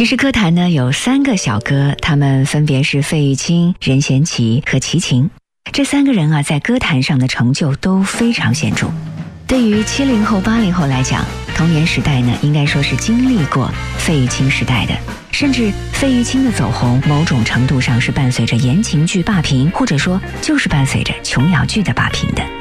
其实歌坛呢有3个小哥，他们分别是费玉清、任贤齐和齐秦。这3个人啊，在歌坛上的成就都非常显著。对于70后、80后来讲，童年时代呢，应该说是经历过费玉清时代的。甚至费玉清的走红，某种程度上是伴随着言情剧霸屏，或者说就是伴随着琼瑶剧的霸屏的。